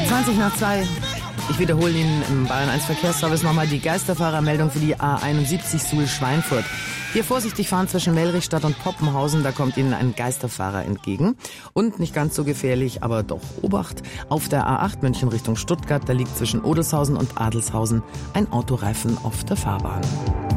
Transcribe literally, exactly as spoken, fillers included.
zwanzig nach zwei. Ich wiederhole Ihnen im Bayern eins Verkehrsservice nochmal die Geisterfahrermeldung für die A einundsiebzig Suhl-Schweinfurt. Hier vorsichtig fahren zwischen Mellrichstadt und Poppenhausen, da kommt Ihnen ein Geisterfahrer entgegen. Und nicht ganz so gefährlich, aber doch Obacht, auf der A acht München Richtung Stuttgart, da liegt zwischen Odelshausen und Adelshausen ein Autoreifen auf der Fahrbahn.